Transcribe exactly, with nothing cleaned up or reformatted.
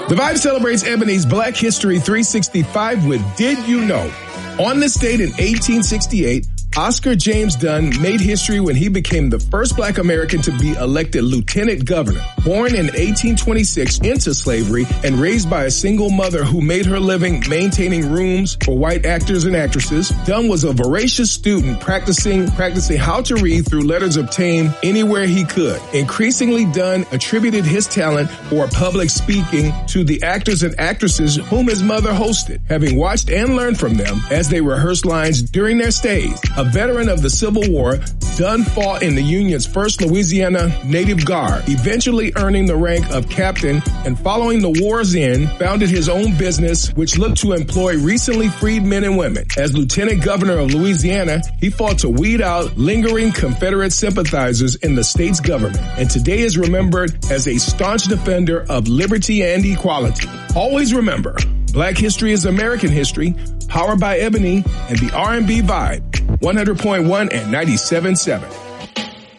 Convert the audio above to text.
The Vibe celebrates Ebony's Black History three sixty-five with Did You Know? On this date in eighteen sixty-eight, Oscar James Dunn made history when he became the first Black American to be elected lieutenant governor. Born in eighteen twenty-six into slavery and raised by a single mother who made her living maintaining rooms for white actors and actresses, Dunn was a voracious student practicing practicing how to read through letters obtained anywhere he could. Increasingly, Dunn attributed his talent for public speaking to the actors and actresses whom his mother hosted, having watched and learned from them as they rehearsed lines during their stays. A veteran of the Civil War, Dunn fought in the Union's first Louisiana Native Guard, eventually earning the rank of captain, and following the war's end, founded his own business, which looked to employ recently freed men and women. As lieutenant governor of Louisiana, he fought to weed out lingering Confederate sympathizers in the state's government, and today is remembered as a staunch defender of liberty and equality. Always remember, Black history is American history, powered by Ebony and the R and B Vibe, one hundred point one and ninety-seven point seven.